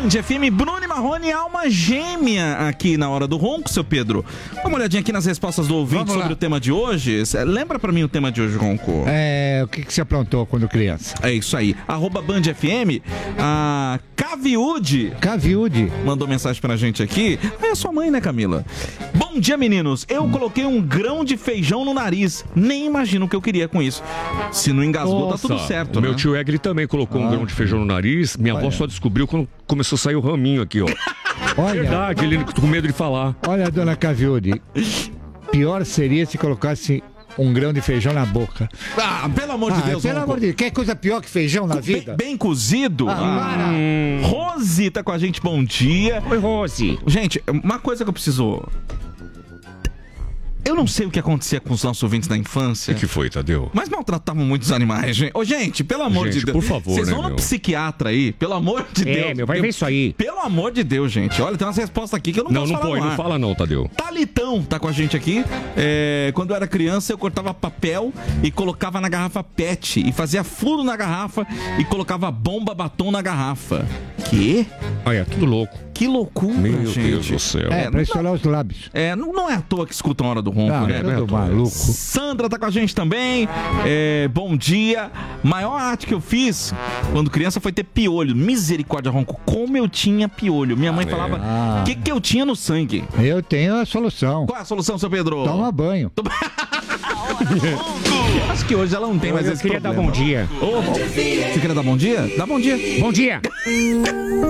Band FM, Bruno e Marrone, alma gêmea aqui na Hora do Ronco, seu Pedro. Dá uma olhadinha aqui nas respostas do ouvinte sobre o tema de hoje. Lembra pra mim o tema de hoje, Ronco? O que você aprontou quando criança? É isso aí. @Band FM, a Caviude mandou mensagem pra gente aqui. É a sua mãe, né, Camila? Bom dia, meninos. Eu coloquei um grão de feijão no nariz. Nem imagino o que eu queria com isso. Se não engasgou, tá tudo certo, o né? meu tio Egli também colocou um grão de feijão no nariz. Minha avó só descobriu quando começou a sair o raminho aqui, ó. Olha, verdade, ele com medo de falar. Olha, dona Caviude, pior seria se colocasse um grão de feijão na boca. Ah, pelo amor de Deus, pelo amor de Deus. Quer coisa pior que feijão na vida? Bem cozido. Rose tá com a gente, bom dia. Oi, Rose. Gente, uma coisa que eu preciso... Eu não sei o que acontecia com os nossos ouvintes na infância. O que foi, Tadeu? Mas maltratavam muitos animais, gente. Ô, gente, pelo amor de Deus. Por favor, vocês vão né, no psiquiatra aí, pelo amor de Deus. Vai ver isso aí. Pelo amor de Deus, gente. Olha, tem umas respostas aqui que eu não posso falar. Não fala não, Tadeu. Talitão tá com a gente aqui. Quando eu era criança, eu cortava papel e colocava na garrafa PET. E fazia furo na garrafa e colocava bomba batom na garrafa. Que? Olha, tudo louco. Que loucura, Meu gente. Deus do céu. Pra estourar os lábios. Não é à toa que escutam a Hora do Ronco, né? Tudo maluco. Sandra tá com a gente também. Bom dia. Maior arte que eu fiz quando criança foi ter piolho. Misericórdia, Ronco. Como eu tinha piolho. Minha mãe falava o que eu tinha no sangue. Eu tenho a solução. Qual é a solução, seu Pedro? Toma banho. Acho que hoje ela não tem mais esse problema. Eu queria dar bom dia. Você queria dar bom dia? Dá bom dia. Bom dia.